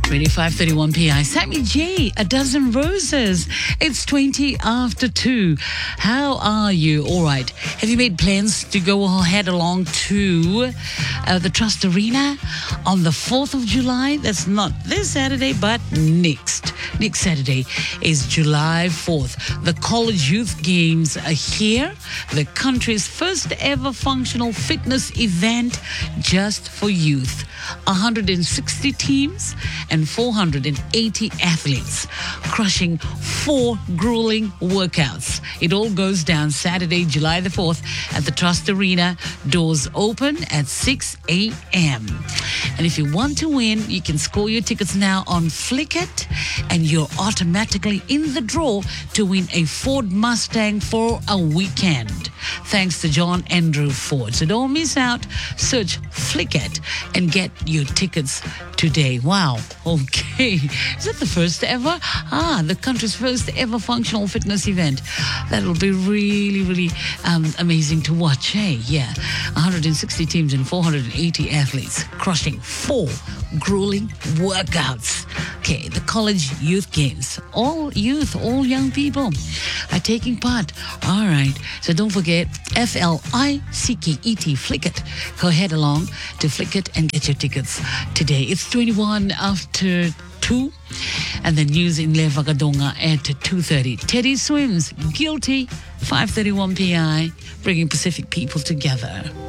Ready 5:31 p.m. Sammy J, A Dozen Roses. It's 20 after 2. How are you? All right. Have you made plans to go head along to the Trust Arena on the 4th of July? That's not this Saturday, but next. Next Saturday is July 4th. The College Youth Games are here. The country's first ever functional fitness event just for youth. 160 teams and 480 athletes, crushing 4 grueling workouts. It all goes down Saturday, July the 4th at the Trust Arena. Doors open at 6 a.m. And if you want to win, you can score your tickets now on Flickit, and you're automatically in the draw to win a Ford Mustang for a weekend, thanks to John Andrew Ford. So don't miss out. Search Flickit and get your tickets today. Wow. Okay. Is that the first ever? The country's first ever functional fitness event. That'll be really, really amazing to watch. Hey, yeah. 160 teams and 480 athletes crushing 4 grueling workouts. Okay, the College Youth Games. All youth, all young people are taking part. All right. So don't forget, Flicket, Flickit. Go ahead along to Flickit and get your tickets today. It's 21 after 2. And the news in Le Vagadonga at 2:30. Teddy Swims, guilty. 5:31 p.m. bringing Pacific people together.